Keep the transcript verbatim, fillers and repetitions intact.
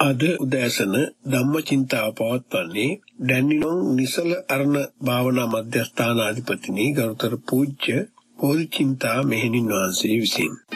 අද උදෑසන ධම්මචින්තාව පවත්වන්නේ ඩැන්නිනොන් නිසල අරණ භාවනා මධ්‍යස්ථානාධිපතිනි ගරුතර පූජ්‍ය බෝධිචින්තා මෙහෙණින් වහන්සේ විසින්.